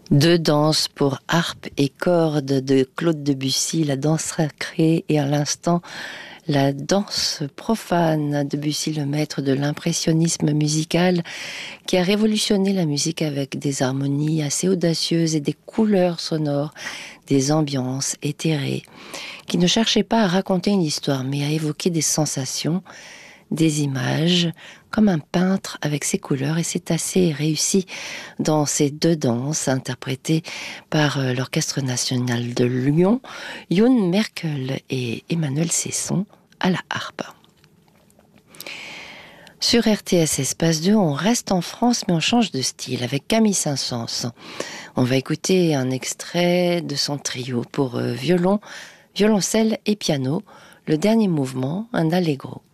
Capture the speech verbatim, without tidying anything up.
Deux danses pour harpe et cordes de Claude Debussy, la danse sacrée et à l'instant la danse profane. Debussy, le maître de l'impressionnisme musical qui a révolutionné la musique avec des harmonies assez audacieuses et des couleurs sonores, des ambiances éthérées, qui ne cherchaient pas à raconter une histoire mais à évoquer des sensations, des images, comme un peintre avec ses couleurs, et c'est assez réussi dans ces deux danses interprétées par l'Orchestre national de Lyon, Youn Merkel et Emmanuel Cesson à la harpe. Sur R T S Espace deux, on reste en France mais on change de style avec Camille Saint-Saëns. On va écouter un extrait de son trio pour violon, violoncelle et piano, le dernier mouvement, un allegro.